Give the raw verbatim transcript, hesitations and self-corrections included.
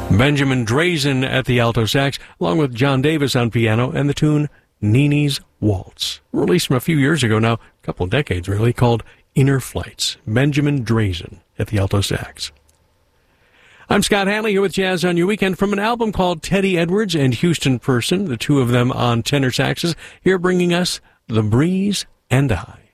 Benjamin Drazen at the alto sax, along with John Davis on piano, and the tune Nini's Waltz, released from a few years ago now, a couple of decades really, called Inner Flights. Benjamin Drazen at the alto sax. I'm Scott Hanley here with Jazz on Your Weekend from an album called Teddy Edwards and Houston Person, the two of them on tenor saxes, here bringing us The Breeze and I.